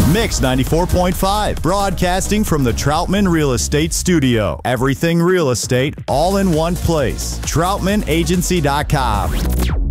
Mix 94.5, broadcasting from the Troutman Real Estate Studio. Everything real estate, all in one place. TroutmanAgency.com.